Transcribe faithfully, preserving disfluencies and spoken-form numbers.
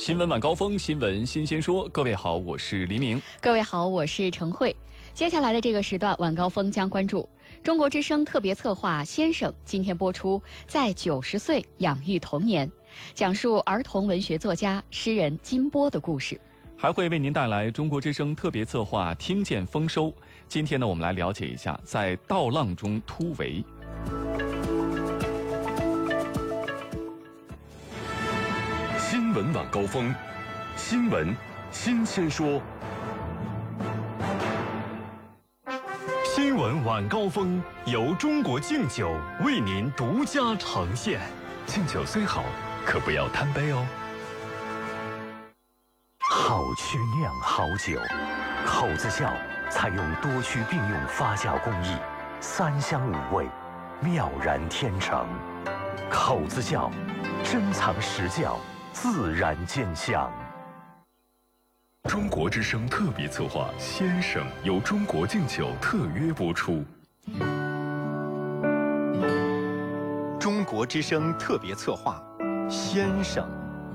新闻晚高峰，新闻新鲜说。各位好，我是黎明。 各位好，我是程慧。接下来的这个时段，晚高峰将关注中国之声特别策划《先生》今天播出，在九十岁养育童年，讲述儿童文学作家、诗人金波的故事。 还会为您带来中国之声特别策划《听见丰收》。今天呢，我们来了解一下在稻浪中突围。 新闻晚高峰，新闻新鲜说。新闻晚高峰由中国敬酒为您独家呈现。敬酒虽好，可不要贪杯哦。 好曲酿好酒，口子窖采用多区并用发酵工艺，三香五味，妙然天成。口子窖，珍藏实窖，自然见香。 中国之声特别策划《先生》由中国敬酒特约播出。 中国之声特别策划《先生》。